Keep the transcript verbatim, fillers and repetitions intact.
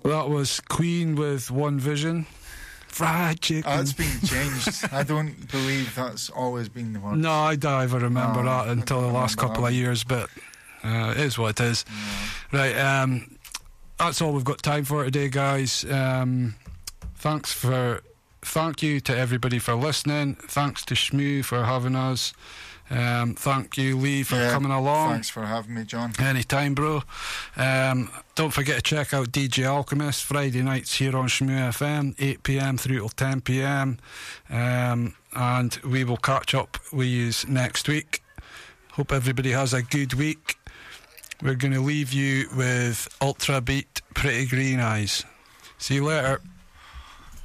That was Queen with One Vision. Fried chicken. That's been changed. I don't believe that's always been the word. No, I don't ever remember No, that until the last couple that. of years, but uh, it is what it is. No. Right, um, that's all we've got time for today, guys. Um, thanks for, thank you to everybody for listening. Thanks to Shmoo for having us. Um, thank you, Lee, for yeah, coming along. Thanks for having me, John. Anytime, bro. Um, don't forget to check out D J Alchemist Friday nights here on Shmoo F M, eight p.m. through till ten p.m. Um, and we will catch up with you next week. Hope everybody has a good week. We're going to leave you with Ultra Beat, Pretty Green Eyes. See you later.